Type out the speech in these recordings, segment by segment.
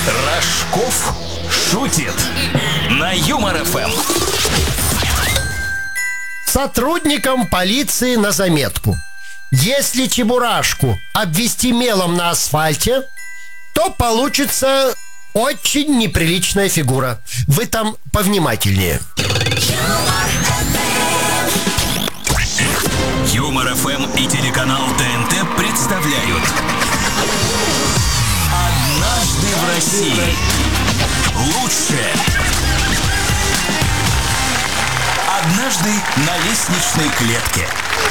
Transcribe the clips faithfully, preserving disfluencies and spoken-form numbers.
Рожков шутит на Юмор эф эм. Сотрудникам полиции на заметку. Если чебурашку обвести мелом на асфальте, то получится очень неприличная фигура. Вы там повнимательнее. Юмор эф эм и телеканал тэ эн тэ представляют «Однажды в России». Лучшее. Однажды на лестничной клетке.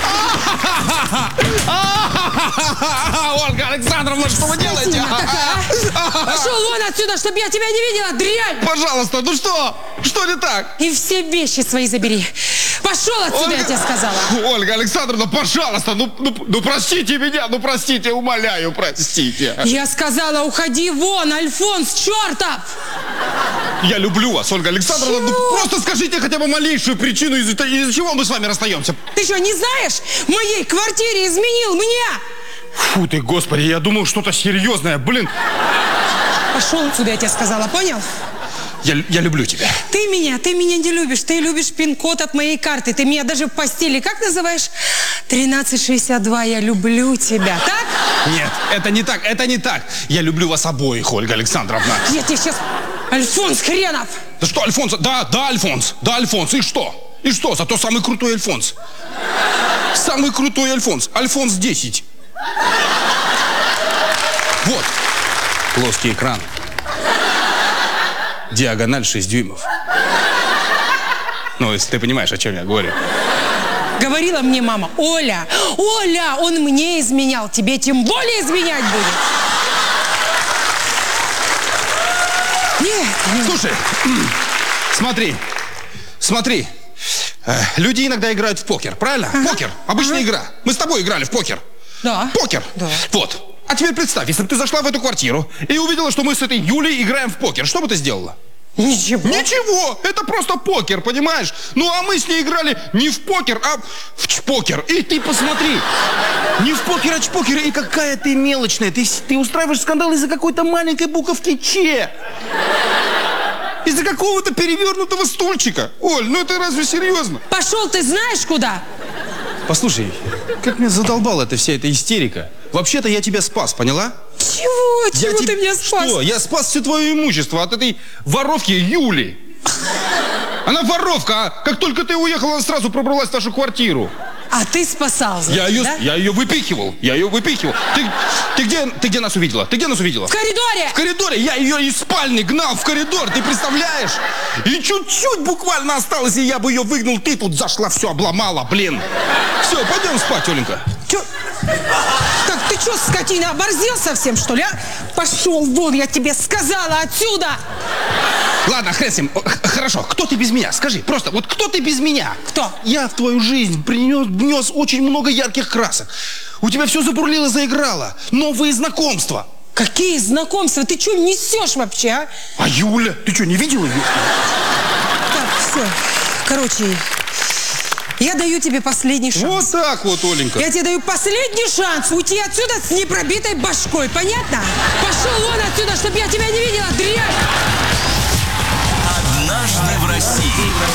Ольга Александровна, что вы делаете? Пошел вон отсюда, чтобы я тебя не видела, дрянь! Пожалуйста, ну что? Что не так? И все вещи свои забери. Пошел отсюда, Ольга... я тебе сказала. Ольга Александровна, пожалуйста, ну, ну, ну простите меня, ну простите, умоляю, простите. Я сказала, уходи вон, Альфонс, чертов! Я люблю вас, Ольга Александровна. Чего? Ну, просто скажите хотя бы малейшую причину, из-за из чего мы с вами расстаемся. Ты что, не знаешь? В моей квартире изменил мне! Фу ты, господи, я думал что-то серьезное, блин. Пошел отсюда, я тебе сказала, понял? Я, я люблю тебя. Ты меня, ты меня не любишь. Ты любишь пин-код от моей карты. Ты меня даже в постели, как называешь? тринадцать шестьдесят два, я люблю тебя, так? Нет, это не так, это не так. Я люблю вас обоих, Ольга Александровна. Я тебе сейчас... Альфонс хренов! Да что, Альфонс? Да, да, Альфонс. Да, Альфонс. И что? И что? Зато самый крутой Альфонс. Самый крутой Альфонс. Альфонс десять. Вот. Плоский экран. Диагональ шесть дюймов. Ну, если ты понимаешь, о чем я говорю. Говорила мне мама: Оля, Оля, он мне изменял, тебе тем более изменять будет. Нет, нет. Слушай, смотри, смотри. Э, люди иногда играют в покер, правильно? Ага. Покер, обычная Ага. игра. Мы с тобой играли в покер. Да. Покер. Да. Вот. А теперь представь, если бы ты зашла в эту квартиру и увидела, что мы с этой Юлей играем в покер, что бы ты сделала? Ничего. Ничего, это просто покер, понимаешь? Ну, а мы с ней играли не в покер, а в чпокер. И ты посмотри, не в покер, а чпокер. И какая ты мелочная. Ты, ты устраиваешь скандал из-за какой-то маленькой буковки Ч. Из-за какого-то перевернутого стульчика. Оль, ну это разве серьезно? Пошел ты знаешь куда? Послушай, как меня задолбала эта вся эта истерика. Вообще-то я тебя спас, поняла? Чего? Чего Я ты теб- меня спас? Что? Я спас все твое имущество от этой воровки Юли. Она воровка, а как только ты уехала, она сразу пробралась в нашу квартиру. А ты спасал, значит, Я ее, да? я ее выпихивал, я ее выпихивал. Ты, ты, где, ты где нас увидела? Ты где нас увидела? В коридоре! В коридоре. Я ее из спальни гнал в коридор, ты представляешь? И чуть-чуть буквально осталось, и я бы ее выгнал. Ты тут зашла, все обломала, блин. Все, пойдем спать, Оленька. Чё? Так ты что, скотина, оборзел совсем, что ли, а? Пошел вон, я тебе сказала, отсюда! Ладно, хрен с ним. Хорошо, кто ты без меня? Скажи, просто, вот кто ты без меня? Кто? Я в твою жизнь принес, внес очень много ярких красок. У тебя все забурлило, заиграло. Новые знакомства. Какие знакомства? Ты что несешь вообще, а? А Юля? Ты что, не видела ее? Так, все. Короче, я даю тебе последний шанс. Вот так вот, Оленька. Я тебе даю последний шанс уйти отсюда с непробитой башкой, понятно? Пошел вон отсюда, чтобы я тебя не видела, дрянь! «Однажды в России».